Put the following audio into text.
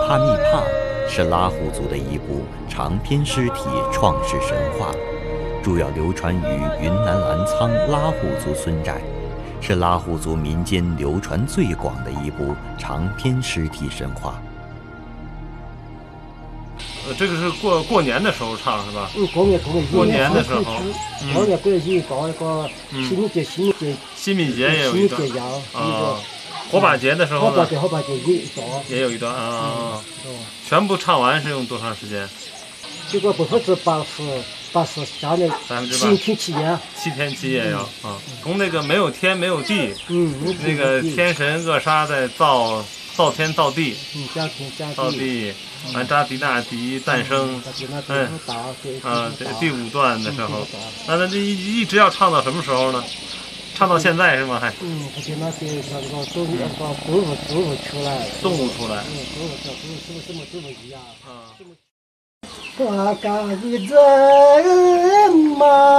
帕密帕是拉祜族的一部长篇诗体创世神话，主要流传于云南澜沧拉祜族村寨，是拉祜族民间流传最广的一部长篇诗体神话。 这个是过年的时候唱是吧？ 过年的时候， 过年过节搞一个新民节也有一段啊。火把节的时候呢？ 火把节也有一段啊。全部唱完是用多长时间？ 这个80%下来7天7夜。 7天7夜呀啊！从那个没有天没有地，那个天神扼杀在造天造地，造地。完扎迪纳迪诞生，第5段的时候，那这一直要唱到什么时候呢？唱到现在是吗？还？ 那些动物出来。 动物出来。 动物一样。我干一阵马。